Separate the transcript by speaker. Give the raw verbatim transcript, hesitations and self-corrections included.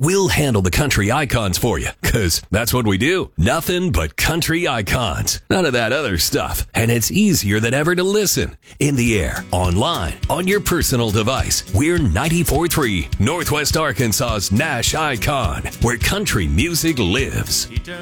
Speaker 1: we'll handle the country icons for you, because that's what we do. Nothing but country icons. None of that other stuff. And it's easier than ever to listen. In the air, online, on your personal device. We're ninety-four point three, Northwest Arkansas's Nash Icon, where country music lives.